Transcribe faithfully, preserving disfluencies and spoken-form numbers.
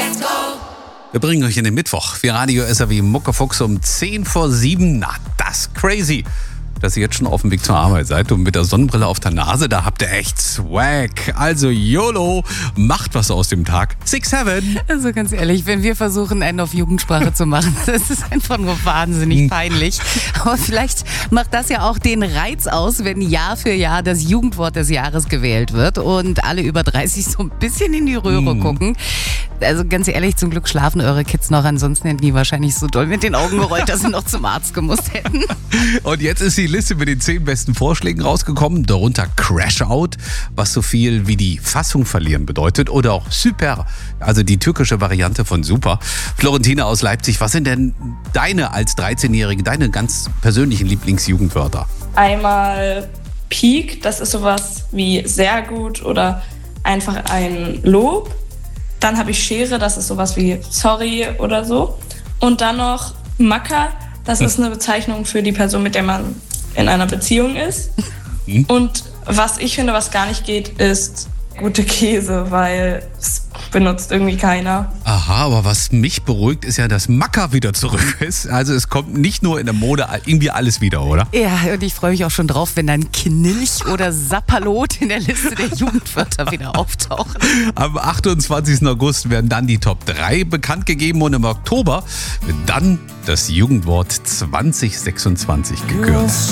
Wir bringen euch in den Mittwoch. Wir Radio S R W Muckefuchs um zehn vor sieben. Na, das ist crazy, dass ihr jetzt schon auf dem Weg zur Arbeit seid und mit der Sonnenbrille auf der Nase, da habt ihr echt Swag. Also YOLO, macht was aus dem Tag. six seven. Also ganz ehrlich, wenn wir versuchen, einen auf Jugendsprache zu machen, das ist einfach nur wahnsinnig peinlich. Aber vielleicht macht das ja auch den Reiz aus, wenn Jahr für Jahr das Jugendwort des Jahres gewählt wird und alle über dreißig so ein bisschen in die Röhre Mhm. gucken. Also ganz ehrlich, zum Glück schlafen eure Kids noch, ansonsten hätten die wahrscheinlich so doll mit den Augen gerollt, dass sie noch zum Arzt gemusst hätten. Und jetzt ist die Liste mit den zehn besten Vorschlägen rausgekommen. Darunter Crash Out, was so viel wie die Fassung verlieren bedeutet. Oder auch Super, also die türkische Variante von Super. Florentina aus Leipzig, was sind denn deine als dreizehnjährige, deine ganz persönlichen Lieblingsjugendwörter? Einmal Peak, das ist sowas wie sehr gut oder einfach ein Lob. Dann habe ich Schere, das ist sowas wie sorry oder so. Und dann noch Macker, das ist eine Bezeichnung für die Person, mit der man in einer Beziehung ist. Und was ich finde, was gar nicht geht, ist gute Käse, weil es benutzt irgendwie keiner. Aha, aber was mich beruhigt, ist ja, dass Macker wieder zurück ist. Also es kommt nicht nur in der Mode irgendwie alles wieder, oder? Ja, und ich freue mich auch schon drauf, wenn dann Knilch oder Sapperlot in der Liste der Jugendwörter wieder auftauchen. Am achtundzwanzigsten August werden dann die Top drei bekannt gegeben und im Oktober wird dann das Jugendwort zwanzig sechsundzwanzig gekürt.